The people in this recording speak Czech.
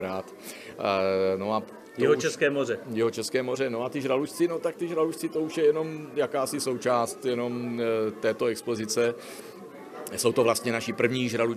rád. No a Jihočeské moře. Jihočeské moře, no a ty žraločci, no tak ty žraločci to už je jenom jakási součást jenom této expozice. Jsou to vlastně naši první žraločci.